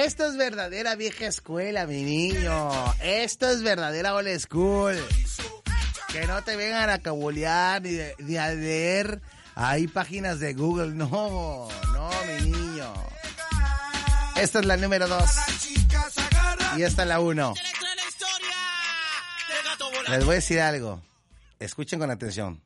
Esto es verdadera vieja escuela, mi niño. Esto es verdadera old school. Que no te vengan a cabulear ni a leer ahí páginas de Google. No, mi niño. Esta es la número 2. Y esta es la 1. Les voy a decir algo. Escuchen con atención.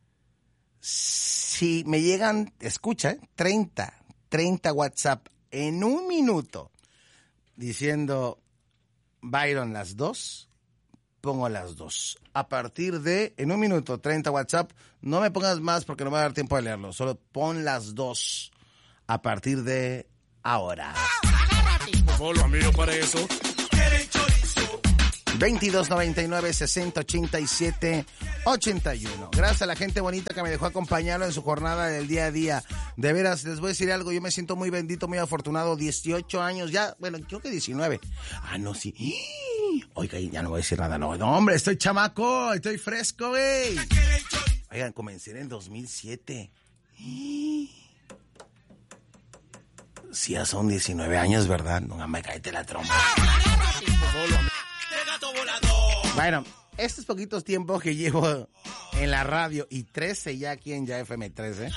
Si me llegan, escucha, 30 WhatsApp en un minuto diciendo Byron las 2, pongo las 2. A partir de, en un minuto, 30 WhatsApp, no me pongas más porque no me va a dar tiempo de leerlo. Solo pon las 2 a partir de ahora. 2299-6087-81. Gracias a la gente bonita que me dejó acompañarlo en su jornada del día a día. De veras, les voy a decir algo, yo me siento muy bendito, muy afortunado. 18 años ya, bueno, creo que 19. Ah, no, sí. Oiga, ya no voy a decir nada, no, hombre, estoy chamaco, estoy fresco, güey. Oigan, comencé en el 2007. Sí, ya son 19 años, ¿verdad? No me cállate la trompa. Bueno, estos poquitos tiempos que llevo en la radio y 13 ya aquí en Ya FM 13,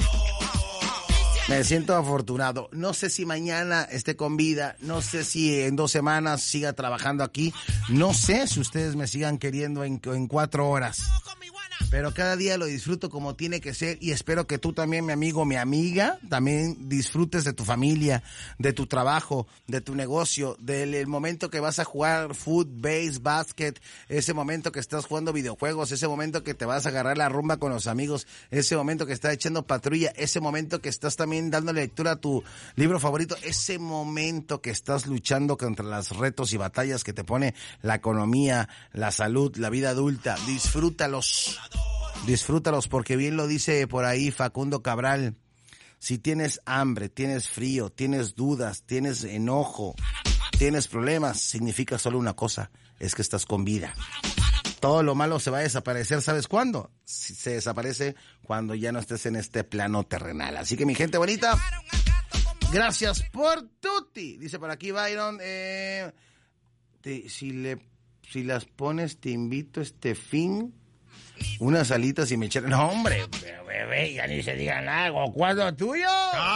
me siento afortunado. No sé si mañana esté con vida, no sé si en 2 semanas siga trabajando aquí, no sé si ustedes me sigan queriendo en 4 horas. Pero cada día lo disfruto como tiene que ser y espero que tú también, mi amigo, mi amiga, también disfrutes de tu familia, de tu trabajo, de tu negocio, del momento que vas a jugar fútbol, base, básquet, ese momento que estás jugando videojuegos, ese momento que te vas a agarrar la rumba con los amigos, ese momento que estás echando patrulla, ese momento que estás también dando lectura a tu libro favorito, ese momento que estás luchando contra los retos y batallas que te pone la economía, la salud, la vida adulta. Disfrútalos porque bien lo dice por ahí Facundo Cabral. Si tienes hambre, tienes frío, tienes dudas, tienes enojo, tienes problemas, significa solo una cosa, es que estás con vida. Todo lo malo se va a desaparecer, ¿sabes cuándo? Se desaparece cuando ya no estés en este plano terrenal. Así que mi gente bonita, gracias por tutti. Dice por aquí Byron, si las pones te invito este fin unas alitas y me echaron. No, hombre, bebé, ya ni se diga nada. ¿Cuándo tuyo?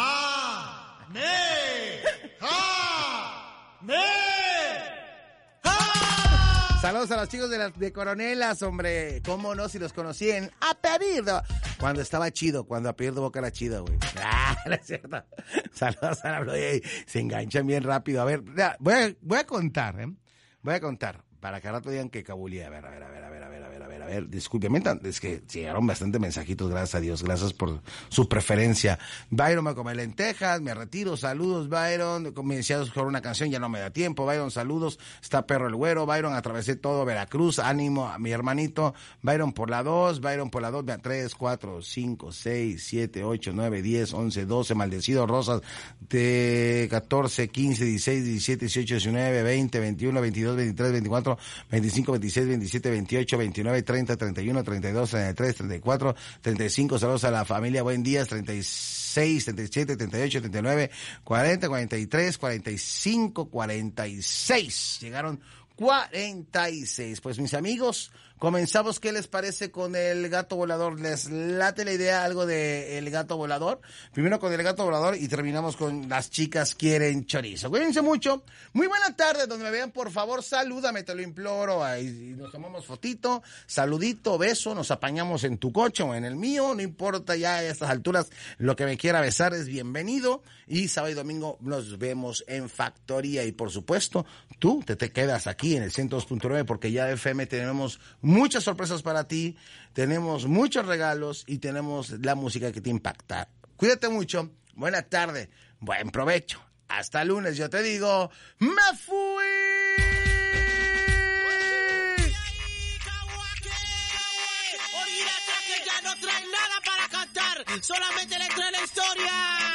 Saludos a los chicos de Coronelas, hombre. ¿Cómo no? Si los conocí en Apellido. Cuando estaba chido, cuando Apellido Boca era chido, güey. No es cierto. Saludos a la Bloy. Se enganchan bien rápido. A ver, voy a contar, Voy a contar. Para que al rato digan que cabulía. A ver, discúlpeme, es que llegaron bastante mensajitos, gracias a Dios, gracias por su preferencia. Byron, me come lentejas, me retiro, saludos, Byron, me decías por una canción, ya no me da tiempo, Byron, saludos, está perro el güero, Byron, atravesé todo Veracruz, ánimo a mi hermanito, Byron por la 2, 3, 4, 5, 6, 7, 8, 9, 10, 11, 12, maldecidos, rosas, de 14, 15, 16, 17, 18, 19, 20, 21, 22, 23, 24, 25, 26, 27, 28, 29, 30, 31, 32, 33, 34, 35, saludos a la familia, buen día, 36, 37, 38, 39, 40, 43, 45, 46. Llegaron 46. Pues mis amigos, comenzamos. ¿Qué les parece con el gato volador? ¿Les late la idea algo de el gato volador? Primero con el gato volador y terminamos con las chicas quieren chorizo. Cuídense mucho. Muy buena tarde. Donde me vean, por favor, salúdame, te lo imploro. Ahí nos tomamos fotito, saludito, beso, nos apañamos en tu coche o en el mío. No importa ya a estas alturas. Lo que me quiera besar es bienvenido. Y sábado y domingo nos vemos en Factoría. Y por supuesto, tú te quedas aquí en el 102.9 porque ya FM tenemos muchas sorpresas para ti, tenemos muchos regalos y tenemos la música que te impacta. Cuídate mucho, buena tarde, buen provecho. Hasta lunes, yo te digo, ¡me fui! Olvídate que ya no trae nada para cantar, solamente le trae la historia.